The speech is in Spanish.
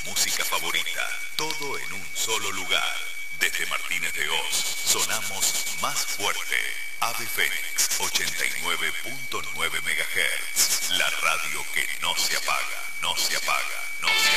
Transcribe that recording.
música favorita, todo en un solo lugar. Desde Martínez de Oz, sonamos más fuerte. Ave Fénix 89.9